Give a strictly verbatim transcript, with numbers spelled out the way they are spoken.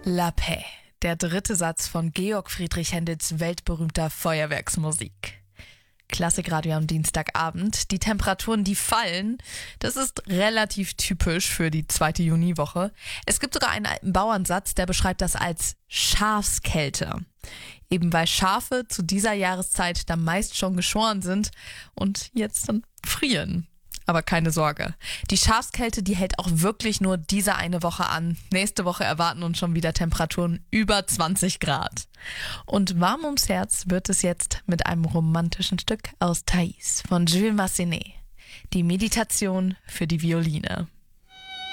La Paix, der dritte Satz von Georg Friedrich Händels weltberühmter Feuerwerksmusik. Klassikradio am Dienstagabend. Die Temperaturen, die fallen, das ist relativ typisch für die zweite Juniwoche. Es gibt sogar einen alten Bauernsatz, der beschreibt das als Schafskälte. Eben weil Schafe zu dieser Jahreszeit dann meist schon geschoren sind und jetzt dann frieren. Aber keine Sorge. Die Schafskälte, die hält auch wirklich nur diese eine Woche an. Nächste Woche erwarten uns schon wieder Temperaturen über zwanzig Grad. Und warm ums Herz wird es jetzt mit einem romantischen Stück aus Thais von Jules Massenet. Die Meditation für die Violine.